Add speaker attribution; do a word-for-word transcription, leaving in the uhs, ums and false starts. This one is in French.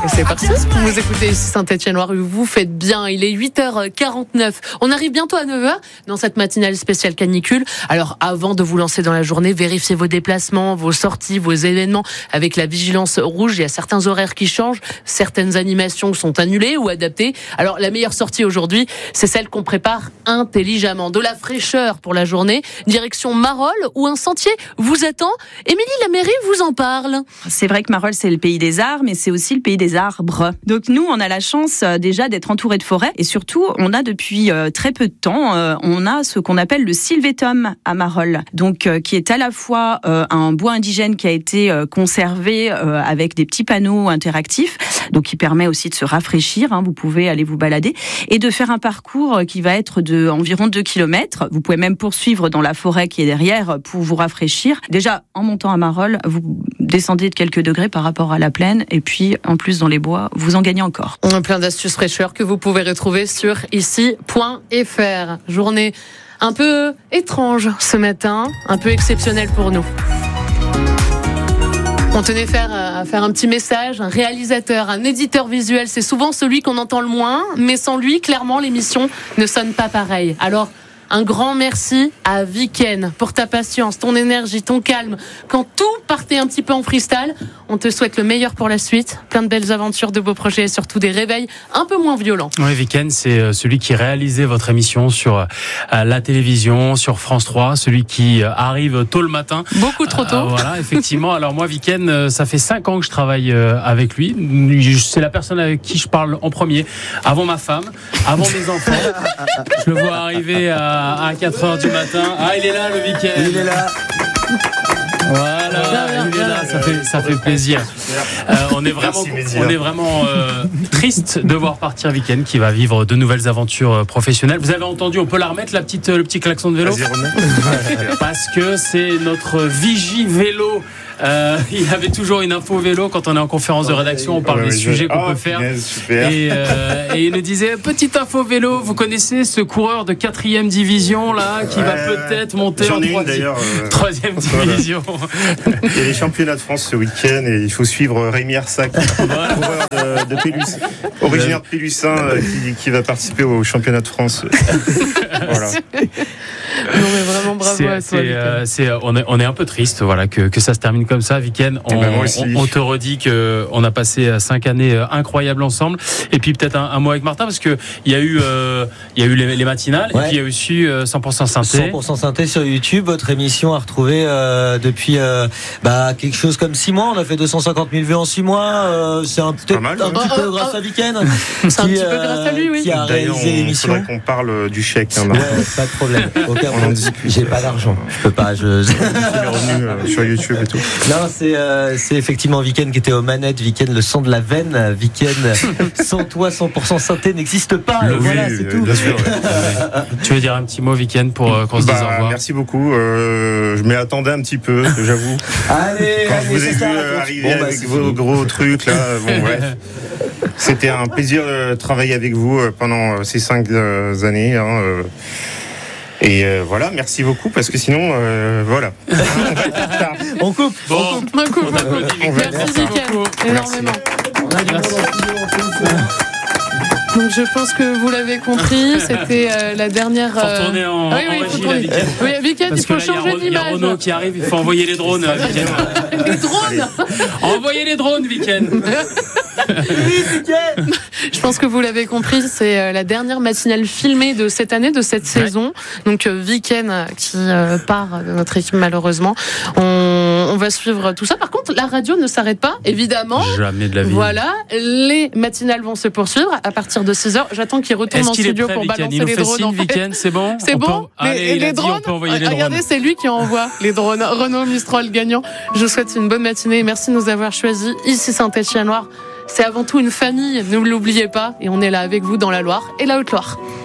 Speaker 1: C'est parti, vous écoutez ici Saint-Étienne-Loire, vous faites bien, il est huit heures quarante-neuf. On arrive bientôt à neuf heures dans cette matinale spéciale canicule. Alors avant de vous lancer dans la journée, vérifiez vos déplacements, vos sorties, vos événements avec la vigilance rouge. Il y a certains horaires qui changent, certaines animations sont annulées ou adaptées. Alors la meilleure sortie aujourd'hui, c'est celle qu'on prépare intelligemment. De la fraîcheur pour la journée, direction Marolles où un sentier vous attend. Émilie, la mairie vous en parle.
Speaker 2: C'est vrai que Marolles, c'est le pays des arts, mais c'est aussi le pays des arbres. Donc nous, on a la chance euh, déjà d'être entouré de forêts et surtout, on a depuis euh, très peu de temps, euh, on a ce qu'on appelle le sylvétum à Marolles, donc euh, qui est à la fois euh, un bois indigène qui a été euh, conservé euh, avec des petits panneaux interactifs, donc qui permet aussi de se rafraîchir. Hein, vous pouvez aller vous balader et de faire un parcours qui va être de environ deux kilomètres. Vous pouvez même poursuivre dans la forêt qui est derrière pour vous rafraîchir. Déjà, en montant à Marolles, vous descendez de quelques degrés par rapport à la plaine et puis en plus dans les bois, vous en gagnez encore.
Speaker 1: On a plein d'astuces fraîcheur que vous pouvez retrouver sur ici point f r. Journée un peu étrange ce matin, un peu exceptionnelle pour nous. On tenait faire, à faire un petit message, un réalisateur, un éditeur visuel, c'est souvent celui qu'on entend le moins, mais sans lui, clairement, l'émission ne sonne pas pareil. Alors, un grand merci à Viken pour ta patience, ton énergie, ton calme. Quand tout partait un petit peu en freestyle, on te souhaite le meilleur pour la suite. Plein de belles aventures, de beaux projets et surtout des réveils un peu moins violents.
Speaker 3: Oui, Viken, c'est celui qui réalisait votre émission sur la télévision, sur France trois, celui qui arrive tôt le matin.
Speaker 1: Beaucoup trop tôt. Euh,
Speaker 3: voilà, effectivement. Alors moi, Viken, ça fait cinq ans que je travaille avec lui. C'est la personne avec qui je parle en premier, avant ma femme, avant mes enfants. Je le vois arriver à à quatre heures du matin. Ah, il est là, le Viken.
Speaker 4: Il est là.
Speaker 3: Voilà, il est là, ça fait, ça fait plaisir. Euh, on est vraiment, on est vraiment euh, triste de voir partir Viken qui va vivre de nouvelles aventures professionnelles. Vous avez entendu, on peut la remettre, la petite, le petit klaxon de vélo ? Parce que c'est notre vigie vélo. Euh, il avait toujours une info vélo quand on est en conférence de rédaction, on parle des sujets qu'on peut faire. Et, euh, et il nous disait, petite info vélo, vous connaissez ce coureur de quatrième division là qui va peut-être monter
Speaker 5: J'en
Speaker 3: en
Speaker 5: ai une,
Speaker 3: troisième,
Speaker 5: d'ailleurs, euh,
Speaker 3: troisième division.
Speaker 5: Il y a les championnats de France ce week-end et il faut suivre Rémi Hersac,
Speaker 3: Voilà.
Speaker 5: coureur de, de Pélus, originaire de Pélussin, euh, qui, qui va participer au championnat de France. Voilà.
Speaker 1: Non mais vraiment bravo
Speaker 3: C'est,
Speaker 1: à toi.
Speaker 3: c'est, euh, c'est, on, est, on est un peu triste voilà, que, que ça se termine comme ça, Viken. On,
Speaker 5: ben moi aussi.
Speaker 3: on, on te redit qu'on a passé cinq années incroyables ensemble. Et puis peut-être un, un mot avec Martin, parce qu'il y a eu, euh, il y a eu les, les matinales, ouais. Et puis il y a eu aussi euh, cent pour cent synthé.
Speaker 4: cent pour cent synthé sur YouTube, votre émission à retrouver euh, depuis euh, bah, quelque chose comme six mois. On a fait deux cent cinquante mille vues en six mois. Euh, c'est un, peut-être,
Speaker 5: mal,
Speaker 4: un
Speaker 5: hein.
Speaker 4: petit
Speaker 1: oh,
Speaker 4: peu
Speaker 1: oh,
Speaker 4: grâce
Speaker 1: oh.
Speaker 4: à Viken.
Speaker 1: C'est un petit peu grâce à lui, oui.
Speaker 4: Qui a
Speaker 5: D'ailleurs,
Speaker 4: réalisé
Speaker 5: on,
Speaker 4: l'émission.
Speaker 5: faudrait qu'on parle du chèque. Hein,
Speaker 4: ouais, pas de problème. Aucun problème. J'ai pas d'argent. Je peux pas. Je...
Speaker 5: Les revenus euh, sur YouTube et tout.
Speaker 4: Non, c'est, euh, c'est effectivement Viken qui était aux manettes. Viken, le son de la veine. Viken, sans toi, cent pour cent synthé n'existe pas.
Speaker 5: Oui,
Speaker 4: voilà,
Speaker 5: oui,
Speaker 4: c'est
Speaker 5: euh,
Speaker 4: tout.
Speaker 5: Bien sûr. Ouais.
Speaker 3: Tu veux dire un petit mot, Viken, pour euh, qu'on se
Speaker 5: bah,
Speaker 3: dise au revoir?
Speaker 5: Merci beaucoup. Euh, je m'y attendais un petit peu, j'avoue.
Speaker 4: Allez,
Speaker 5: Quand
Speaker 4: allez,
Speaker 5: je vous ai
Speaker 4: c'est
Speaker 5: vu
Speaker 4: ça,
Speaker 5: euh, arriver
Speaker 4: bon, bah,
Speaker 5: avec
Speaker 4: c'est
Speaker 5: vos
Speaker 4: fini.
Speaker 5: gros trucs là, bon bref. C'était un plaisir de travailler avec vous euh, pendant ces cinq euh, années. Hein, euh, Et euh, voilà, merci beaucoup parce que sinon, euh, voilà.
Speaker 4: On coupe.
Speaker 3: Bon,
Speaker 1: On coupe, on coupe.
Speaker 5: On va
Speaker 1: Merci
Speaker 5: faire
Speaker 1: Viken, énormément.
Speaker 3: Merci.
Speaker 1: Donc je pense que vous l'avez compris, c'était euh, la dernière.
Speaker 3: Faut retourner en,
Speaker 1: Ah oui,
Speaker 3: en
Speaker 1: oui, il faut
Speaker 3: régie,
Speaker 1: tourner.
Speaker 3: là, Viken.
Speaker 1: Oui, Viken,
Speaker 3: Parce
Speaker 1: il faut
Speaker 3: que là, il y a
Speaker 1: changer
Speaker 3: Ron- il y a
Speaker 1: d'image.
Speaker 3: Renault qui arrive, il faut envoyer les drones, euh, Viken.
Speaker 1: Les drones.
Speaker 3: Envoyez les drones, Viken.
Speaker 1: Je pense que vous l'avez compris, c'est la dernière matinale filmée de cette année, de cette ouais. saison. Donc Viken qui euh, part de notre équipe malheureusement. On, on va suivre tout ça. Par contre, la radio ne s'arrête pas, évidemment.
Speaker 3: Jamais de la vie.
Speaker 1: Voilà, les matinales vont se poursuivre à partir de six heures. J'attends qu'il retourne
Speaker 3: Est-ce
Speaker 1: en
Speaker 3: qu'il
Speaker 1: studio
Speaker 3: est prêt,
Speaker 1: pour
Speaker 3: Viken
Speaker 1: balancer
Speaker 3: Il nous
Speaker 1: les
Speaker 3: fait
Speaker 1: drones.
Speaker 3: signe,
Speaker 1: En fait.
Speaker 3: Viken, c'est bon.
Speaker 1: C'est
Speaker 3: on
Speaker 1: bon.
Speaker 3: Peut... Allez,
Speaker 1: les,
Speaker 3: il a
Speaker 1: les
Speaker 3: dit,
Speaker 1: drones.
Speaker 3: on peut envoyer les drones.
Speaker 1: Regardez, c'est lui qui envoie les drones. Renault Mistral gagnant. Je vous souhaite une bonne matinée. Merci de nous avoir choisis. Ici Saint-Étienne-Loire. C'est avant tout une famille, ne l'oubliez pas. Et on est là avec vous dans la Loire et la Haute-Loire.